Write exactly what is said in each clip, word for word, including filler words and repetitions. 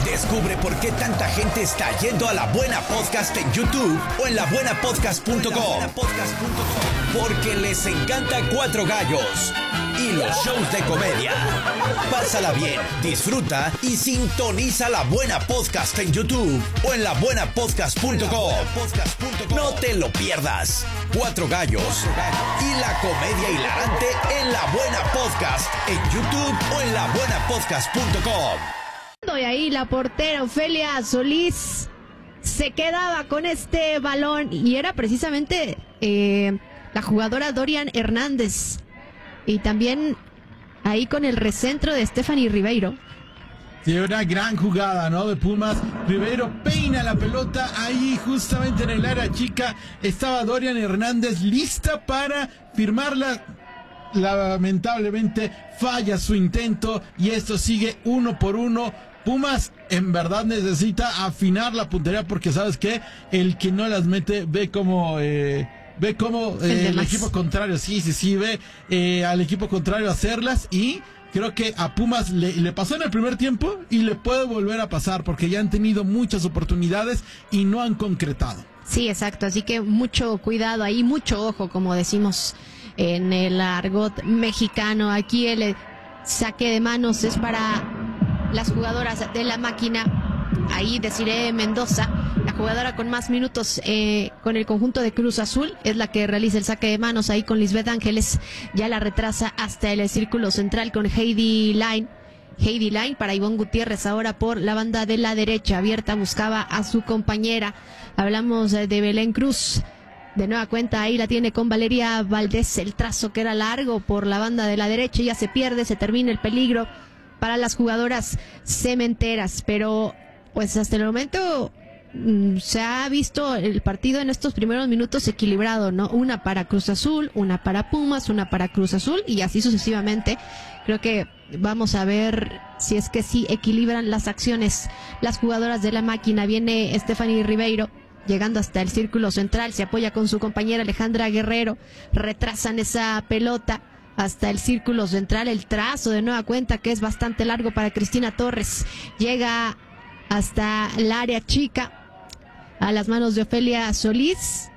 Descubre por qué tanta gente está yendo a La Buena Podcast en YouTube o en la buena podcast punto com. Porque les encanta Cuatro Gallos y los shows de comedia. Pásala bien, disfruta y sintoniza La Buena Podcast en YouTube o en la buena podcast punto com. No te lo pierdas. Cuatro Gallos y la comedia hilarante en La Buena Podcast en YouTube o en la buena podcast punto com. Y ahí la portera Ofelia Solís se quedaba con este balón y era precisamente eh, la jugadora Dorian Hernández, y también ahí con el recentro de Stephanie Ribeiro. Sí, una gran jugada, ¿no? De Pumas. Ribeiro peina la pelota ahí justamente en el área chica. Estaba Dorian Hernández lista para firmarla. Lamentablemente falla su intento y esto sigue uno por uno. Pumas en verdad necesita afinar la puntería porque ¿sabes qué? El que no las mete ve como... Eh, ve como eh, el, el equipo contrario, sí, sí, sí, ve eh, al equipo contrario hacerlas y... Creo que a Pumas le, le pasó en el primer tiempo y le puede volver a pasar porque ya han tenido muchas oportunidades y no han concretado. Sí, exacto, así que mucho cuidado ahí, mucho ojo, como decimos en el argot mexicano. Aquí el saque de manos es para las jugadoras de la máquina. Ahí Desiree Mendoza, la jugadora con más minutos eh, con el conjunto de Cruz Azul, es la que realiza el saque de manos ahí con Lisbeth Ángeles. Ya la retrasa hasta el círculo central con Heidi Line. Heidi Line para Ivonne Gutiérrez ahora por la banda de la derecha. Abierta buscaba a su compañera. Hablamos de Belén Cruz. De nueva cuenta ahí la tiene con Valeria Valdés. El trazo que era largo por la banda de la derecha ya se pierde, se termina el peligro para las jugadoras cementeras. Pero pues hasta el momento mmm, se ha visto el partido en estos primeros minutos equilibrado, ¿no? Una para Cruz Azul, una para Pumas, una para Cruz Azul y así sucesivamente. Creo que vamos a ver si es que sí equilibran las acciones las jugadoras de la máquina. Viene Stephanie Ribeiro llegando hasta el círculo central, se apoya con su compañera Alejandra Guerrero, retrasan esa pelota hasta el círculo central, el trazo de nueva cuenta que es bastante largo para Cristina Torres, llega hasta el área chica, a las manos de Ofelia Solís.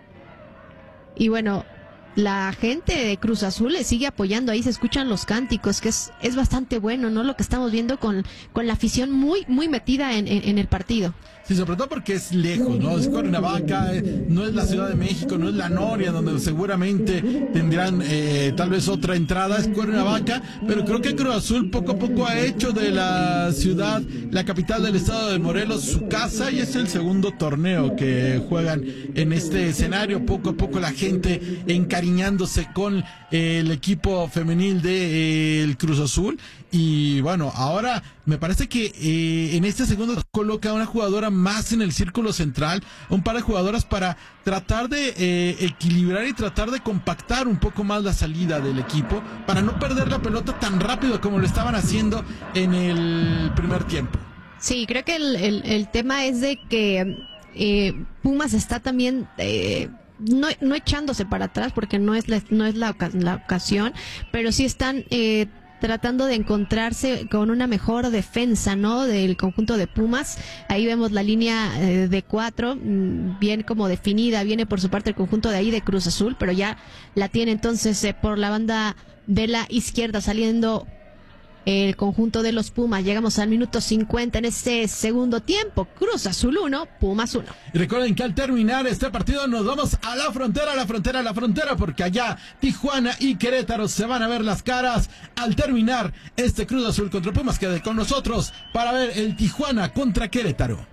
Y bueno, la gente de Cruz Azul le sigue apoyando, ahí se escuchan los cánticos, que es, es bastante bueno, ¿no? Lo que estamos viendo con, con la afición muy, muy metida en, en, en el partido. Sí, sobre todo porque es lejos, ¿no? Es Cuernavaca, no es la Ciudad de México, no es la Noria, donde seguramente tendrán eh, tal vez otra entrada, es Cuernavaca, pero creo que Cruz Azul poco a poco ha hecho de la ciudad, la capital del estado de Morelos, su casa, y es el segundo torneo que juegan en este escenario. Poco a poco la gente encariñándose con eh, el equipo femenil de eh, el Cruz Azul. Y bueno, ahora me parece que eh, en este segundo coloca a una jugadora más en el círculo central, un par de jugadoras para tratar de eh, equilibrar y tratar de compactar un poco más la salida del equipo, para no perder la pelota tan rápido como lo estaban haciendo en el primer tiempo. Sí, creo que el, el, el tema es de que eh, Pumas está también... Eh, No, no echándose para atrás porque no es la, no es la, la ocasión, pero sí están eh, tratando de encontrarse con una mejor defensa, ¿no? Del conjunto de Pumas. Ahí vemos la línea eh, de cuatro, bien como definida, viene por su parte el conjunto de ahí de Cruz Azul, pero ya la tiene entonces eh, por la banda de la izquierda saliendo el conjunto de los Pumas. Llegamos al minuto cincuenta en este segundo tiempo. Cruz Azul uno, Pumas uno. Y recuerden que al terminar este partido nos vamos a la frontera, a la frontera, a la frontera, porque allá Tijuana y Querétaro se van a ver las caras al terminar este Cruz Azul contra Pumas. Quede con nosotros para ver el Tijuana contra Querétaro.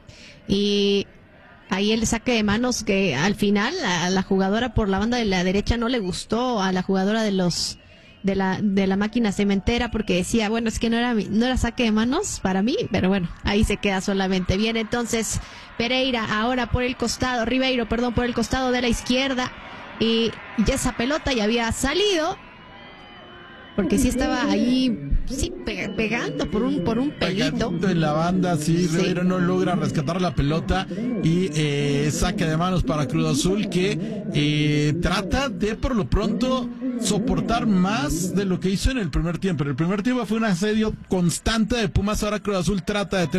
Y ahí el saque de manos que al final a la jugadora por la banda de la derecha no le gustó a la jugadora de los de la de la máquina cementera, porque decía, bueno, es que no era no era saque de manos para mí, pero bueno, ahí se queda solamente. Bien, entonces Pereira ahora por el costado, Ribeiro, perdón, por el costado de la izquierda, y ya esa pelota ya había salido, porque sí estaba ahí, sí, pe pegando por un por un pelito. Pegadito en la banda, sí, sí. Ribeiro no logra rescatar la pelota y eh, saque de manos para Cruz Azul, que eh, trata de por lo pronto soportar más de lo que hizo en el primer tiempo. En el primer tiempo fue un asedio constante de Pumas, ahora Cruz Azul trata de